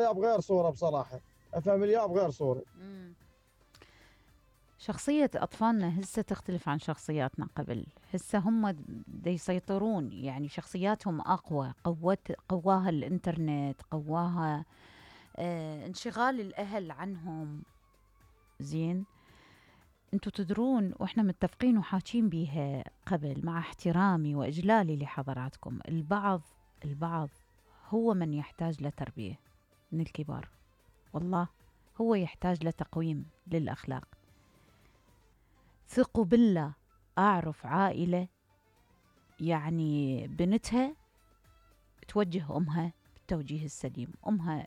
الياه بغير صورة بصراحة، أفهم الياه بغير صورة. مم. شخصية أطفالنا هسه تختلف عن شخصياتنا قبل. هسه هم دا يسيطرون، يعني شخصياتهم أقوى، قواها الإنترنت، قواها انشغال الأهل عنهم. زين. انتوا تدرون واحنا متفقين وحاكين بيها قبل، مع احترامي وإجلالي لحضراتكم، البعض هو من يحتاج لتربية من الكبار. والله هو يحتاج لتقويم للأخلاق. ثقوا بالله، أعرف عائلة يعني بنتها توجه أمها بالتوجيه السليم. أمها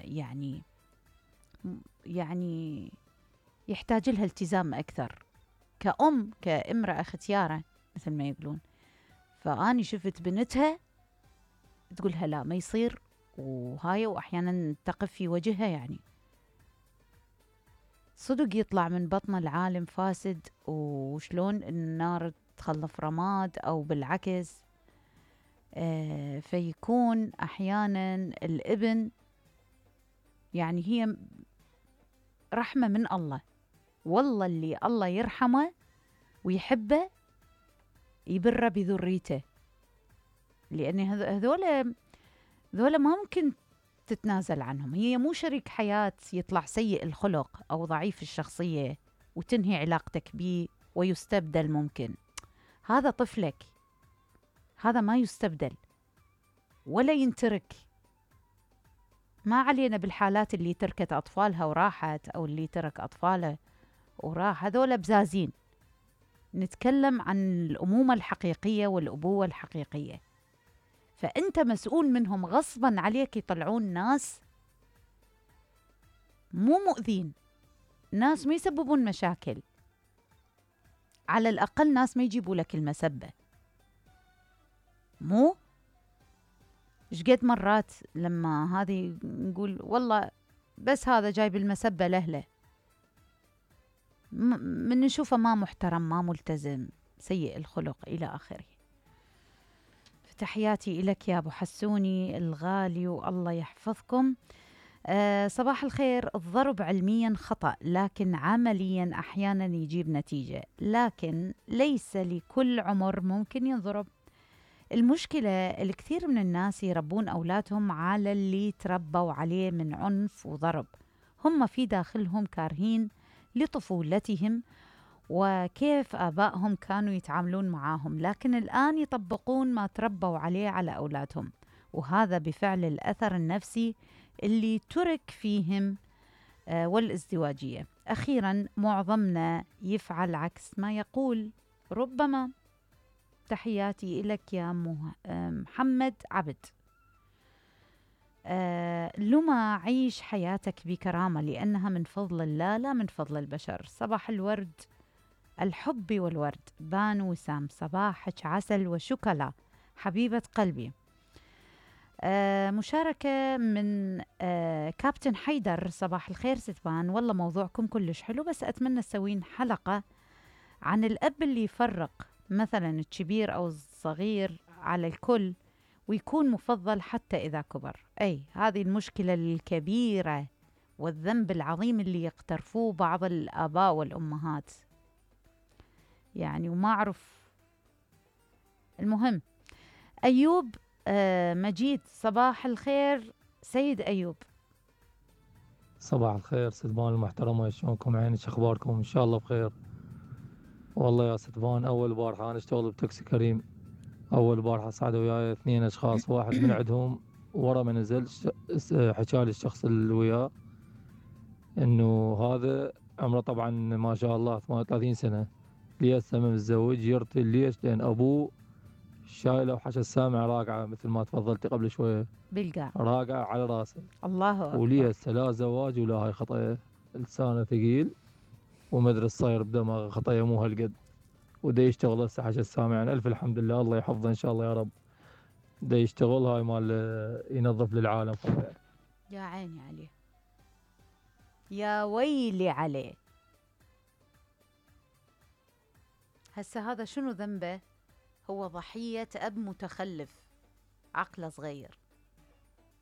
يعني يحتاج لها التزام أكثر كأم، كامرأة ختيارة مثل ما يقولون. فأني شفت بنتها تقولها لا ما يصير، وهاي وأحيانا تقف في وجهها. يعني صدق يطلع من بطن العالم فاسد، وشلون النار تخلف رماد أو بالعكس. فيكون أحيانا الابن يعني هي رحمة من الله. والله اللي الله يرحمه ويحبه يبره بذريته، لأن هذولا ما ممكن تتنازل عنهم. هي مو شريك حياة يطلع سيء الخلق أو ضعيف الشخصية وتنهي علاقتك بيه ويستبدل. ممكن هذا طفلك، هذا ما يستبدل ولا ينترك. ما علينا بالحالات اللي تركت أطفالها وراحت، أو اللي ترك أطفاله وراح، هذول بزازين. نتكلم عن الأمومة الحقيقية والأبوة الحقيقية. فأنت مسؤول منهم غصبا عليك. يطلعون ناس مو مؤذين، ناس ما يسببون مشاكل، على الأقل ناس ما يجيبوا لك المسبة. مو شقد مرات لما هذه نقول والله بس هذا جايب المسبة لأهله، من نشوفه ما محترم، ما ملتزم، سيء الخلق إلى آخره. فتحياتي لك يا أبو حسوني الغالي، والله يحفظكم. صباح الخير. الضرب علميا خطأ، لكن عمليا أحيانا يجيب نتيجة، لكن ليس لكل عمر ممكن ينضرب. المشكلة الكثير من الناس يربون أولادهم على اللي تربوا عليه من عنف وضرب. هم في داخلهم كارهين لطفولتهم وكيف آبائهم كانوا يتعاملون معاهم، لكن الآن يطبقون ما تربوا عليه على أولادهم، وهذا بفعل الأثر النفسي اللي ترك فيهم والازدواجية. أخيرا معظمنا يفعل عكس ما يقول ربما. تحياتي لك يا محمد عبد. لما عيش حياتك بكرامة، لأنها من فضل الله لا من فضل البشر. صباح الورد، الحب والورد. بان وسام، صباحك عسل وشوكولا حبيبة قلبي. مشاركة من كابتن حيدر، صباح الخير ستبان، والله موضوعكم كلش حلو، بس أتمنى تسوين حلقة عن الأب اللي يفرق مثلا الكبير أو الصغير على الكل ويكون مفضل حتى إذا كبر. أي هذه المشكلة الكبيرة والذنب العظيم اللي يقترفوه بعض الآباء والأمهات. يعني وما أعرف. المهم أيوب مجيد، صباح الخير سيد أيوب. صباح الخير ستبان المحترمة، شلونكم؟ عينك اخباركم؟ ان شاء الله بخير. والله يا ستبان اول بارحة انا اشتغل بتاكسي كريم. اول بارحة صعدوا وياي 2 اشخاص، واحد من عندهم ورا ما نزل حكالي الشخص اللي وياه انه هذا عمره طبعا ما شاء الله 38 سنة، ليش من متزوج يرطي. ليش؟ لان ابوه شايله وحشى السامع راقعة مثل ما تفضلتي قبل شوية، بالقاع. راقعة على راسه. الله أكبر. وليش لا زواج ولا هاي خطأه، لسانه ثقيل ومدري صاير بدماغه خطايا مو هالقد. ودا يشتغل هسه حاج السامع، يعني الف الحمد لله، الله يحفظه ان شاء الله يا رب. دا يشتغل هاي مال ينظف للعالم خطايا. يا عيني عليه، يا ويلي عليه. هسه هذا شنو ذنبه؟ هو ضحية أب متخلف عقله صغير.